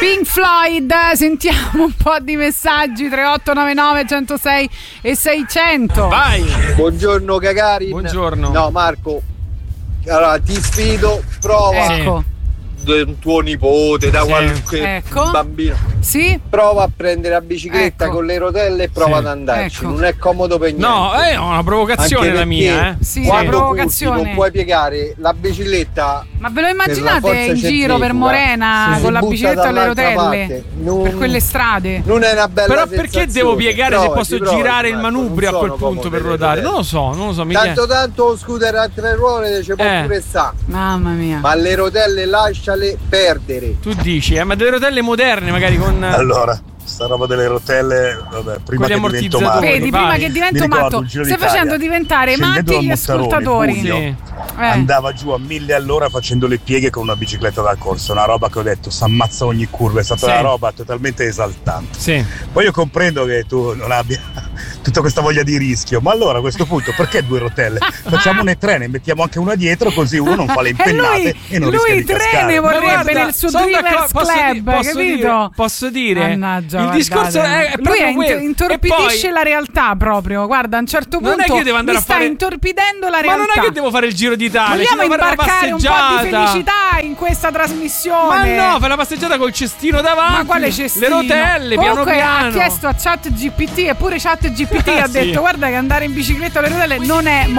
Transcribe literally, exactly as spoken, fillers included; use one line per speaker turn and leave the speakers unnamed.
Pink Floyd, sentiamo un po' di messaggi. Tre otto nove nove uno zero sei e seicento.
Vai.
Buongiorno Gagarin.
Buongiorno.
No Marco, allora ti sfido, prova.
Ecco.
Un tuo nipote, da
Sì.
qualche
Ecco.
bambino.
Sì?
Prova a prendere la bicicletta
Ecco.
con le rotelle e prova
Sì.
ad andarci.
Ecco.
Non è comodo per niente.
No, è una provocazione
Anche
la mia,
perché
eh.
Sì, una
quando
provocazione.
curti non puoi piegare la bicicletta.
Ma ve lo
Per la
immaginate
forza
in giro
centrifuga.
per Morena
Sì.
con la
Si butta
bicicletta alle
dall'altra
rotelle?
parte. Non-
Per quelle strade?
Non è una bella
Però
sensazione.
perché devo piegare se
Provaci,
posso
provaci,
girare il
Marco,
manubrio a
non
quel
sono
punto per
comode le
ruotare?
rotelle.
Non lo so, non lo so. Mi
Tanto tanto lo scooter a tre ruote ci può
Eh.
pure sta.
Mamma mia.
Ma le rotelle lasciale perdere.
Tu dici, eh, ma delle rotelle moderne magari con...
Allora, sta roba delle rotelle, vabbè, prima
Con gli
che divento matto.
ammortizzatori.
Vedi,
vai.
prima che
Mi
divento
ricordo
matto,
un Giro
stai
d'Italia.
facendo diventare
Scendendo
matti
dal
gli
Mottarone,
ascoltatori.
buio,
Sì.
Eh.
andava giù a mille all'ora facendo le pieghe con una bicicletta da corsa, una roba che ho detto s'ammazza ogni curva, è stata
Sì.
una roba totalmente esaltante.
Sì.
Poi io comprendo che tu non abbia tutta questa voglia di rischio, ma allora a questo punto perché due rotelle? Facciamone tre, ne mettiamo anche una dietro così uno non fa le impennate
E lui,
e non
lui
rischia di
tre
cascare.
ne vorrebbe
Ma guarda,
nel suo
sono
Dreamers
d'accordo, posso
Club,
di- posso
capito?
dire- posso dire,
Mannaggia,
il discorso
guardate.
è- è
lui
proprio
è int-
quello.
intorpidisce
E poi-
la realtà proprio. Guarda, a un certo
Non
punto
è che io devo andare
mi
a
sta
fare-
intorpidendo la
Ma
realtà.
non è che devo fare il Giro d'Italia, ci
Vogliamo
devo fare una
imbarcare un po' di
passeggiata.
felicità in questa
Ma
trasmissione?
no, fai la passeggiata col cestino davanti.
Ma quale cestino?
Le rotelle, piano
Comunque
piano.
ha chiesto a ChatGPT e pure ChatGPT ha
Sì.
detto guarda che andare in bicicletta alle rotelle non è